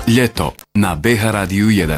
Ljeto na BH Radiju 1.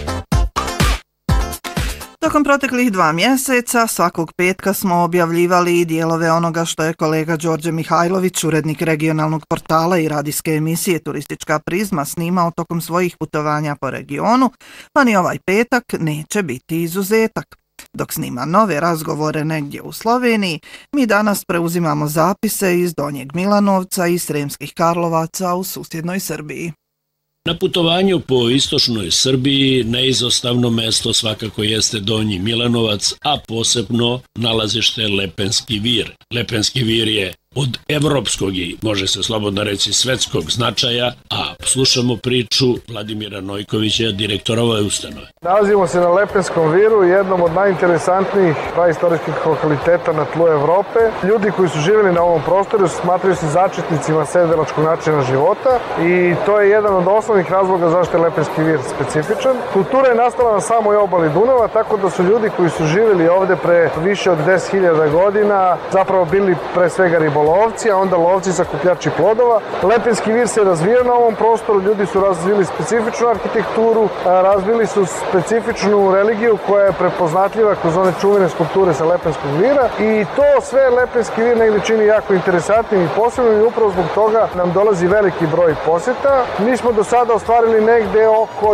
Tokom proteklih 2 mjeseca svakog petka smo objavljivali dijelove onoga što je kolega Đorđe Mihajlović, urednik regionalnog portala i radijske emisije Turistička prizma, snimao tokom svojih putovanja po regionu, pa ni ovaj petak neće biti izuzetak. Dok snima nove razgovore negdje u Sloveniji, mi danas preuzimamo zapise iz Donjeg Milanovca i Sremskih Karlovaca u susjednoj Srbiji. Na putovanju po istočnoj Srbiji neizostavno mesto svakako jeste Donji Milanovac, a posebno nalazište Lepenski vir. Lepenski vir je od evropskog i, može se slobodno reći, svetskog značaja, a slušamo priču Vladimira Nojkovića, direktora ove ustanove. Nalazimo se na Lepenskom viru, jednom od najinteresantnijih praistorijskih lokaliteta na tlu Evrope. Ljudi koji su živjeli na ovom prostoru smatraju se začetnicima sedelačkog načina života i to je jedan od osnovnih razloga zašto je Lepenski vir specifičan. Kultura je nastala na samoj obali Dunava, tako da su ljudi koji su živjeli ovde pre više od 10.000 godina zapravo bili pre svega ribolovci, a onda lovci sakupljači plodova. Lepenski vir se razvija na ovom prostoru, ljudi su razvili specifičnu arhitekturu, razvili su specifičnu religiju koja je prepoznatljiva kroz one čuvene skulpture sa Lepenskog vira i to sve Lepenski vir negdje čini jako interesantnim i posebnim i upravo zbog toga nam dolazi veliki broj posjeta. Mi smo do sada ostvarili negde oko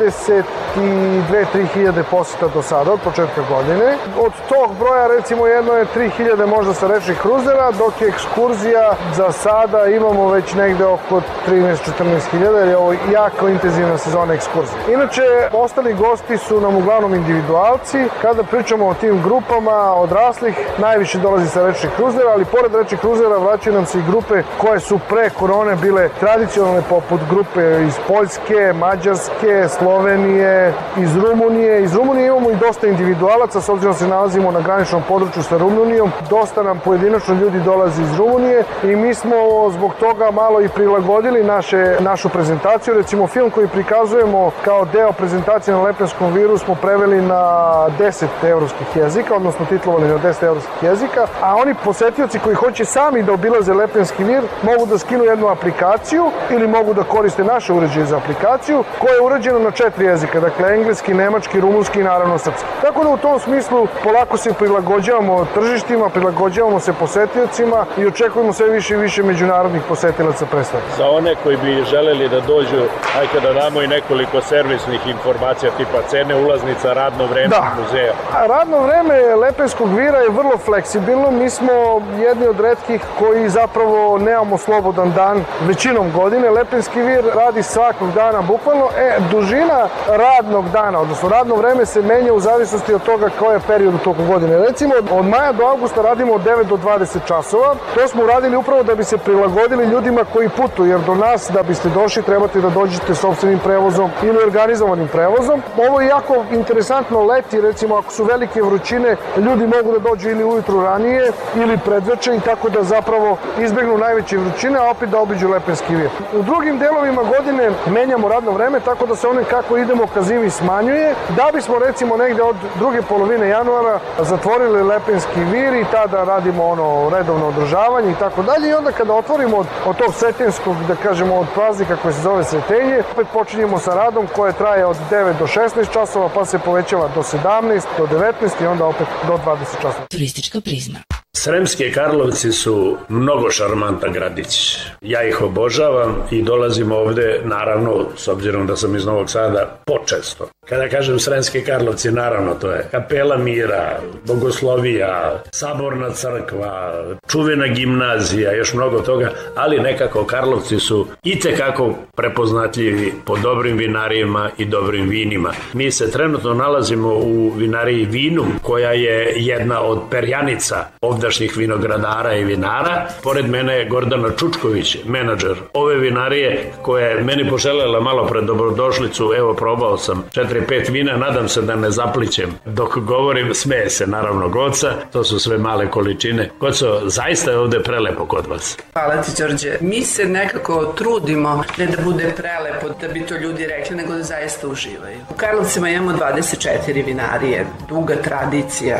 22-3 hiljade posjeta do sada, od početka godine. Od tog broja recimo jedno je 3.000 možda sa rečnih kruzera, dok je ekskurzija za sada imamo već negde oko 13-14 hiljada, jer je ovo jako intenzivna sezona ekskurzije. Inače, ostali gosti su nam uglavnom individualci. Kada pričamo o tim grupama odraslih, najviše dolazi sa rečnih kruzera, ali pored rečnih kruzera vraćaju nam se i grupe koje su pre korone bile tradicionalne, poput grupe iz Poljske, Mađarske, Slovenije, iz Rumunije. Iz Rumunije imamo i dosta individualaca, s obzirom da se nalazimo na graničnom području sa Rumunijom. Dosta nam pojedinačno ljudi dolazi iz Rumunije i mi smo zbog toga malo i prilagodili našu prezentaciju. Recimo, film koji prikazujemo kao deo prezentacije na Lepenskom viru smo preveli na 10 evropskih jezika, odnosno titlovali na 10 evropskih jezika, a oni posetioci koji hoće sami da obilaze Lepenski vir mogu da skinu jednu aplikaciju ili mogu da koriste naše uređaje za aplikaciju koja je urađena na 4 jezika, dakle engleski, nemački, rumunski i naravno srpski. Tako da u tom smislu polako se prilagođavamo tržištima, prilagođavamo se posetiocima i očekujemo sve više i više međunarodnih posetilaca predstavlja. Za one koji bi želeli da dođu, ajde da damo i nekoliko servisnih informacija tipa cene ulaznica, radno vreme muzeja. Radno vreme Lepenskog vira je vrlo fleksibilno. Mi smo jedni od retkih koji zapravo nemamo slobodan dan većinom godine. Lepenski vir radi svakog dana bukvalno. Dužina radnog dana, odnosno radno vreme se menja u zavisnosti od toga koji je period u toku godine. Recimo, od maja do avgusta radimo od 9 do 20 časova. To smo uradili upravo da bi se prilagodili ljudima koji putuju, jer do nas da biste došli trebate da dođete sopstvenim prevozom ili organizovanim prevozom. Ovo je jako interesantno leti, recimo ako su velike vrućine, ljudi mogu da dođu ili ujutru ranije ili predveče i tako da zapravo izbegnu najveće vrućine, a opet da obiđu Lepenski vir. U drugim delovima godine menjamo radno vreme, tako da se one kako idemo ka zimi smanjuje, da bismo recimo negde od druge polovine januara zatvorili Lepenski vir i tada radimo redovno održavanje i tako dalje. I onda kada otvorimo od tog sretenskog, da kažemo od praznika koje se zove Sretenje, opet počinjemo sa radom koje traje od 9 do 16 časova, pa se povećava do 17, do 19 i onda opet do 20 časova. Turistička prizma. Sremske Karlovci su mnogo šarmantan gradić. Ja ih obožavam i dolazim ovde, naravno, s obzirom da sam iz Novog Sada, počesto. Kada kažem Sremske Karlovci, naravno, to je Kapela Mira, Bogoslovija, Saborna crkva, čuvena gimnazija, još mnogo toga, ali nekako Karlovci su itekako prepoznatljivi po dobrim vinarijima i dobrim vinima. Mi se trenutno nalazimo u vinariji Vinum, koja je jedna od perjanica ovdašnjih vinogradara i vinara. Pored mene je Gordana Čučković, menadžer ove vinarije, koja je meni poželjela malo pred dobrodošlicu. Evo, probao sam 4-5 vina, nadam se da ne zaplićem. Dok govorim, smeje se naravno Goca, to su sve male količine. Goco, zaista je ovde prelepo kod vas. Hvala ti, Đorđe. Mi se nekako trudimo ne da bude prelepo, da bi to ljudi rekli, nego da zaista uživaju. U Karlovcima imamo 24 vinarije, duga tradicija.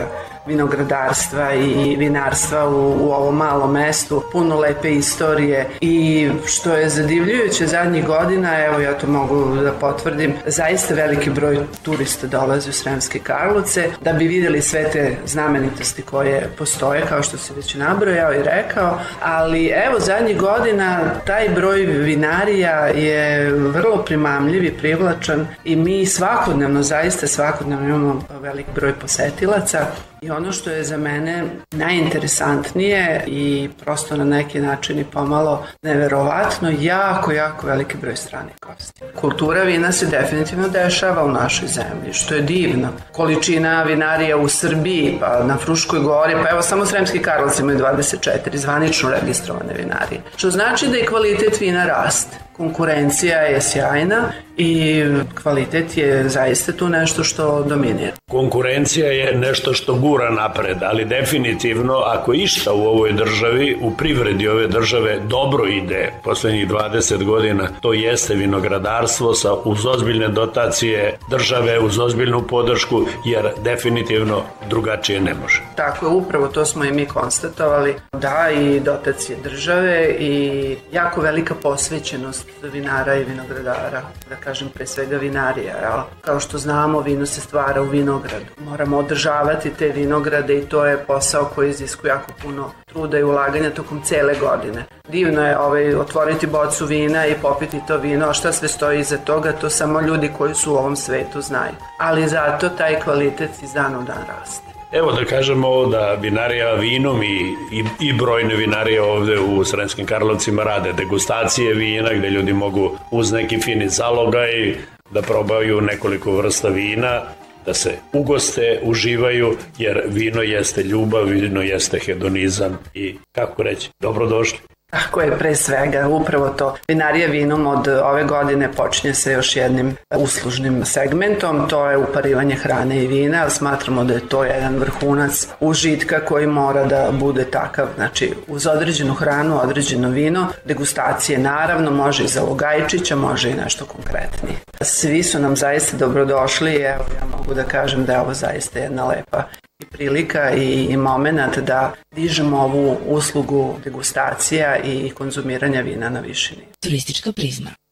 vinogradarstva i vinarstva u ovom malom mestu, puno lepe istorije i što je zadivljujuće zadnjih godina, evo ja to mogu da potvrdim, zaista veliki broj turista dolazi u Sremske Karlovce da bi vidjeli sve te znamenitosti koje postoje, kao što si već nabrojao i rekao, ali evo zadnjih godina taj broj vinarija je vrlo primamljiv i privlačan i mi zaista svakodnevno imamo velik broj posetilaca i ono što je za mene najinteresantnije i prosto na neki način i pomalo neverovatno, jako veliki broj stranih gostiju. Kultura vina se definitivno dešava u našoj zemlji, što je divno. Količina vinarija u Srbiji, pa na Fruškoj gori, pa evo samo Sremski Karlovci imaju 24 zvanično registrovane vinarije, što znači da i kvalitet vina raste. Konkurencija je sjajna i kvalitet je zaista tu nešto što dominira. Konkurencija je nešto što gura napred, ali definitivno ako išta u ovoj državi, u privredi ove države dobro ide poslednjih 20 godina, to jeste vinogradarstvo uz ozbiljne dotacije države, uz ozbiljnu podršku, jer definitivno drugačije ne može. Tako je, upravo to smo i mi konstatovali, da i dotacije države i jako velika posvećenost vinara i vinogradara, da kažem pre svega vinarija. Jel? Kao što znamo, vino se stvara u vinogradu. Moramo održavati te vinograde i to je posao koji iziskuje jako puno truda i ulaganja tokom cele godine. Divno je otvoriti bocu vina i popiti to vino, a šta sve stoji iza toga, to samo ljudi koji su u ovom svetu znaju. Ali zato taj kvalitet iz dana u dan raste. Evo da kažemo da vinarija vinom i brojne vinarije ovde u Sremskim Karlovcima rade degustacije vina gde ljudi mogu uz neki fini zalogaj da probaju nekoliko vrsta vina, da se ugoste, uživaju, jer vino jeste ljubav, vino jeste hedonizam i, kako reći, dobrodošli. Tako je, pre svega, upravo to. Vinarija vinom od ove godine počinje sa još jednim uslužnim segmentom, to je uparivanje hrane i vina, ali smatramo da je to jedan vrhunac užitka koji mora da bude takav, znači uz određenu hranu, određeno vino, degustacije naravno, može i za Logajčića, može i nešto konkretnije. Svi su nam zaista dobrodošli i evo ja mogu da kažem da je ovo zaista jedna lepa i prilika i moment da dižemo ovu uslugu degustacija i konzumiranja vina na viši nivo. Turistička prizma.